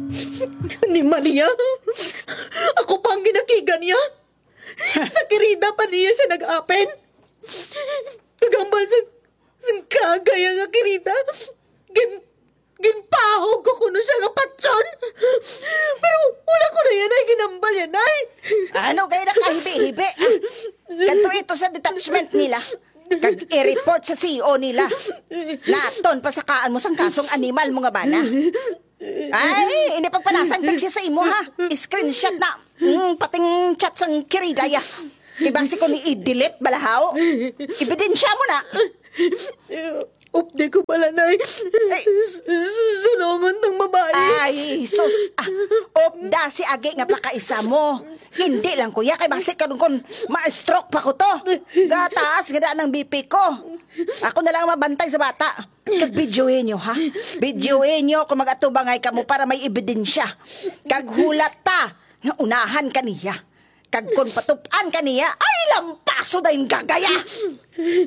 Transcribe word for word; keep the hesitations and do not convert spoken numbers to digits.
Ni Maria, ako pang ginakigan niya. Sa kirida pa niya siya nag-apen. Kagambal sa, sa kagaya nga kirida. Gin, ginpahog ko kuno siya nga patson. Pero wala ko na yan ay ginambal yan ay. Ano kayo na kahibi-hibi? Ah, kanto ito sa detachment nila. Kag i-report sa C E O nila. Naton pa sa kaan mo sang kasong animal mo nga bana. Ay, ini pagpanasang text sa imo ha. Screenshot na mm, pating chat sang kiridaya. Ibasi ko ni i-delete balahaw. Ebidensya mo na. Upde ko pala na ay. Sulungan ng babae. Ay, sus. Ah, opda si Agi nga pakaisa mo. Hindi lang kuya, kay basi karon kon ma-stroke pa ko to. Gataas, gada ng B P ko. Ako na lang mabantay sa bata. Kag-videoin nyo, ha? Videoin nyo kung mag-atubangay ka mo para may ebidensya. Kag-hulat ta nga unahan ka niya. Kag kung patupan ka niya, ay lampaso dahin gagaya.